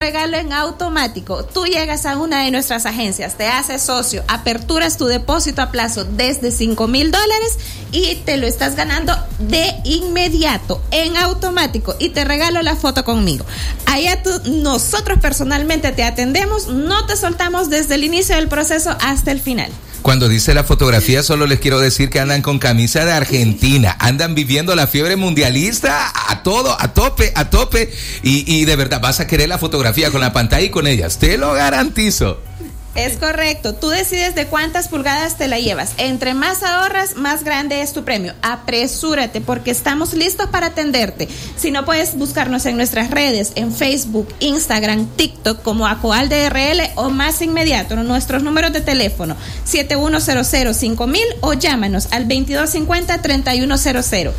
regalo en automático. Tú llegas a una de nuestras agencias, te haces socio, aperturas tu depósito a plazo desde $5,000 y te lo estás ganando de inmediato, en automático, y te regalo la foto conmigo. Allá nosotros personalmente te atendemos, no te soltamos desde el inicio del proceso hasta el final. Cuando dice la fotografía, solo les quiero decir que andan con camisa de Argentina, andan viviendo la fiebre mundialista a todo, a tope, y de verdad vas a querer la fotografía con la pantalla y con ellas, te lo garantizo. Es correcto, tú decides de cuántas pulgadas te la llevas. Entre más ahorras, más grande es tu premio. Apresúrate porque estamos listos para atenderte. Si no, puedes buscarnos en nuestras redes, en Facebook, Instagram, TikTok como Acoal DRL o más inmediato, nuestros números de teléfono 71005000 o llámanos al 2250-3100,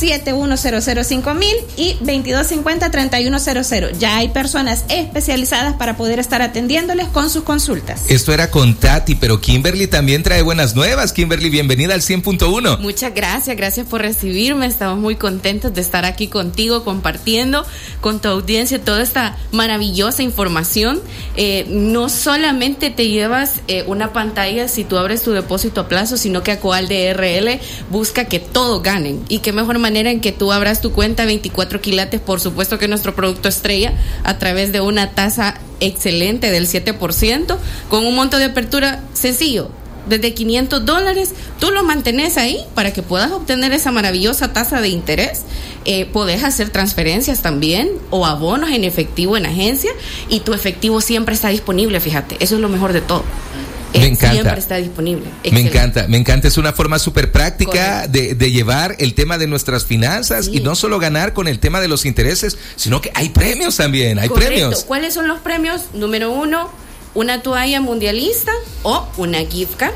71005000 y 2250-3100. Ya hay personas especializadas para poder estar atendiéndoles con sus consultas. Esto era con Tati, pero Kimberly también trae buenas nuevas. Kimberly, bienvenida al 100.1. Muchas gracias por recibirme. Estamos muy contentos de estar aquí contigo, compartiendo con tu audiencia toda esta maravillosa información. No solamente te llevas una pantalla si tú abres tu depósito a plazo, sino que Acoal DRL busca que todos ganen. Y qué mejor manera en que tú abras tu cuenta 24 quilates, por supuesto que nuestro producto estrella, a través de una tasa excelente del 7%, con un monto de apertura sencillo, desde $500, tú lo mantenés ahí para que puedas obtener esa maravillosa tasa de interés. Podés hacer transferencias también o abonos en efectivo en agencia, y tu efectivo siempre está disponible, fíjate, eso es lo mejor de todo. Me encanta. Siempre está disponible. Excelente. Me encanta. Es una forma súper práctica de llevar el tema de nuestras finanzas, sí. Y no solo ganar con el tema de los intereses, sino que hay premios también, hay Correcto. premios. ¿Cuáles son los premios? Número 1, una toalla mundialista o una gift card,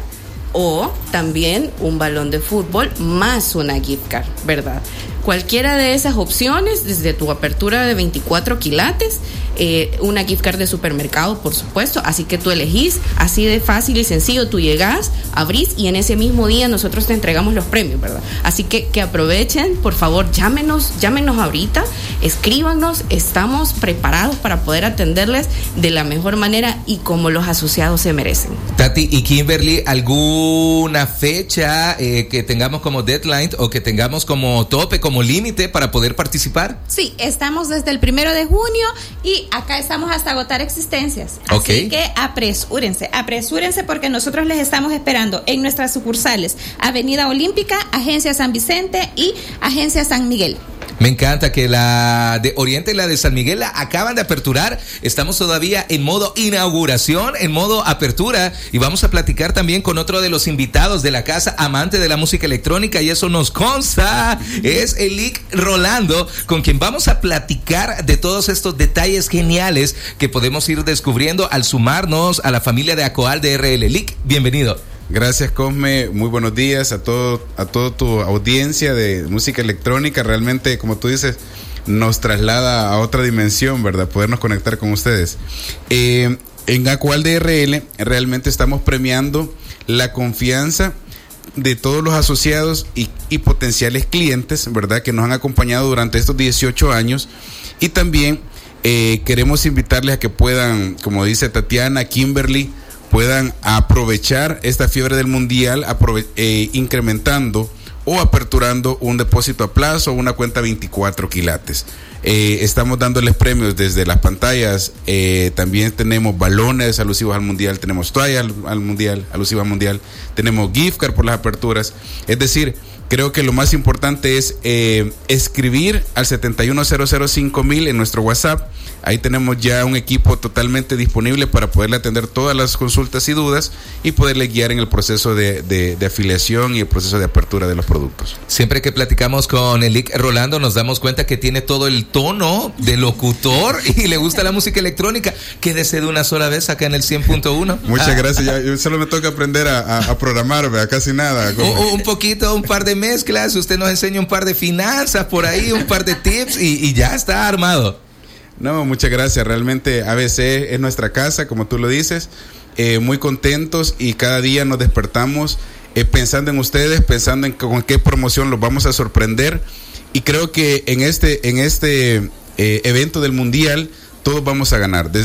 o también un balón de fútbol más una gift card, ¿verdad? Cualquiera de esas opciones, desde tu apertura de 24 quilates, una gift card de supermercado, por supuesto, así que tú elegís, así de fácil y sencillo, tú llegás, abrís y en ese mismo día nosotros te entregamos los premios, ¿verdad? Así que aprovechen, por favor, llámenos ahorita, escríbanos, estamos preparados para poder atenderles de la mejor manera y como los asociados se merecen. Tati y Kimberly, ¿alguna fecha que tengamos como deadline o que tengamos como tope, como límite para poder participar? Sí, estamos desde el 1 de junio y acá estamos hasta agotar existencias. Así que apresúrense porque nosotros les estamos esperando en nuestras sucursales Avenida Olímpica, Agencia San Vicente y Agencia San Miguel. Me encanta que la de Oriente y la de San Miguel la acaban de aperturar. Estamos todavía en modo inauguración, en modo apertura, y vamos a platicar también con otro de los invitados de la casa, amante de la música electrónica, y eso nos consta, es Elic Rolando, con quien vamos a platicar de todos estos detalles geniales que podemos ir descubriendo al sumarnos a la familia de Acoal DRL. Elic, bienvenido. Gracias, Cosme, muy buenos días a toda tu audiencia de música electrónica. Realmente, como tú dices, nos traslada a otra dimensión, ¿verdad? Podernos conectar con ustedes. En Acoal DRL realmente estamos premiando la confianza de todos los asociados y potenciales clientes, ¿verdad? Que nos han acompañado durante estos 18 años, y también queremos invitarles a que puedan, como dice Tatiana, Kimberly, puedan aprovechar esta fiebre del mundial incrementando o aperturando un depósito a plazo o una cuenta 24 quilates. Estamos dándoles premios desde las pantallas, también tenemos balones alusivos al mundial, tenemos toallas al mundial, alusivas al mundial, tenemos gift card por las aperturas. Es decir, creo que lo más importante es escribir al 71005000 en nuestro WhatsApp. Ahí tenemos ya un equipo totalmente disponible para poderle atender todas las consultas y dudas y poderle guiar en el proceso de afiliación y el proceso de apertura de los productos. Siempre que platicamos con Elic Rolando nos damos cuenta que tiene todo el tono de locutor y le gusta la música electrónica. Quédese de una sola vez acá en el 100.1. Muchas gracias. Yo solo me toca aprender a programar, ¿verdad? Casi nada. Un poquito, un par de mezclas, usted nos enseña un par de finanzas por ahí, un par de tips y ya está armado. No, muchas gracias. Realmente ABC es nuestra casa, como tú lo dices. Muy contentos y cada día nos despertamos pensando en ustedes, pensando en con qué promoción los vamos a sorprender. Y creo que en este evento del mundial todos vamos a ganar.